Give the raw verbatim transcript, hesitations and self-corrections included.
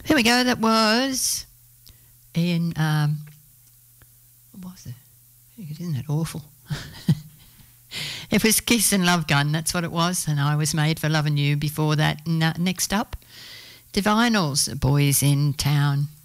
Here we go. That was in, um, what was it? Isn't that awful? It was Kiss and Love Gun, that's what it was, and I Was Made for Loving You before that. N- next up, Divinals, Boys in Town.